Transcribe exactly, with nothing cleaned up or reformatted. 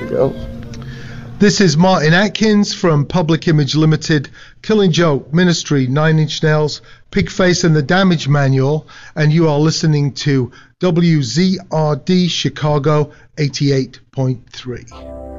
go. This is Martin Atkins from Public Image Limited, Killing Joke, Ministry, Nine Inch Nails, Pigface and the Damage Manual, and you are listening to W Z R D Chicago eighty-eight point three.